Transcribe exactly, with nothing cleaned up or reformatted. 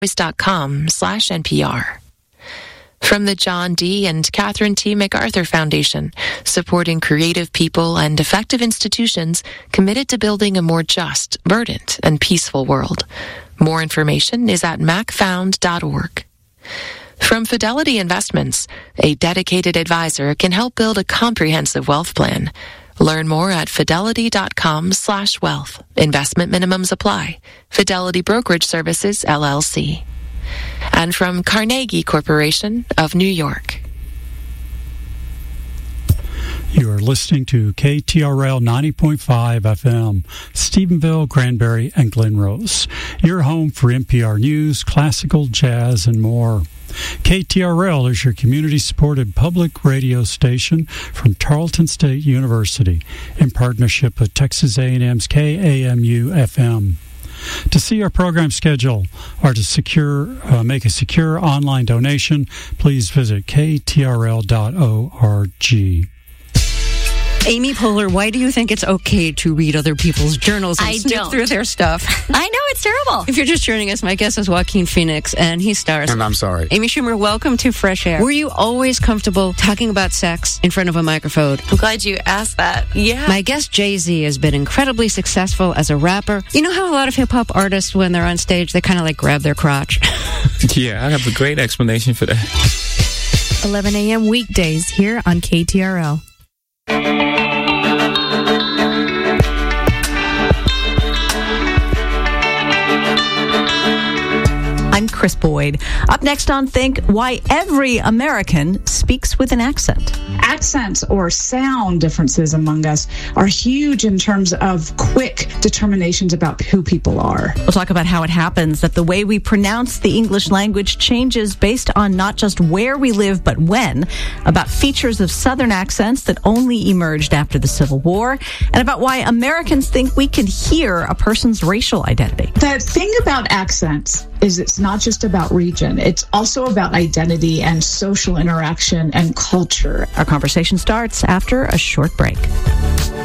dot com slash NPR. From the John D. and Catherine T. MacArthur Foundation, supporting creative people and effective institutions committed to building a more just, verdant, and peaceful world. More information is at mac found dot org. From Fidelity Investments, a dedicated advisor can help build a comprehensive wealth plan. Learn more at fidelity dot com slash wealth. Investment minimums apply. Fidelity Brokerage Services, L L C. And from Carnegie Corporation of New York. You are listening to K T R L ninety point five F M, Stephenville, Granbury, and Glen Rose. Your home for N P R News, classical, jazz, and more. K T R L is your community-supported public radio station from Tarleton State University in partnership with Texas A and M's K A M U F M. To see our program schedule or to secure, uh, make a secure online donation, please visit k t r l dot org. Amy Poehler, why do you think it's okay to read other people's journals and I snoop don't. through their stuff? I know, it's terrible. If you're just joining us, my guest is Joaquin Phoenix, and he stars. And I'm sorry. Amy Schumer, welcome to Fresh Air. Were you always comfortable talking about sex in front of a microphone? I'm glad you asked that. Yeah. My guest, Jay-Z, has been incredibly successful as a rapper. You know how a lot of hip-hop artists, when they're on stage, they kind of like grab their crotch? Yeah, I have a great explanation for that. eleven a.m. weekdays here on K T R L. I'm Chris Boyd. Up next on Think, why every American speaks with an accent. Accents or sound differences among us are huge in terms of quick determinations about who people are. We'll talk about how it happens that the way we pronounce the English language changes based on not just where we live, but when, about features of Southern accents that only emerged after the Civil War, and about why Americans think we can hear a person's racial identity. The thing about accents is it's not just about region. It's also about identity and social interaction and culture. Our conversation starts after a short break.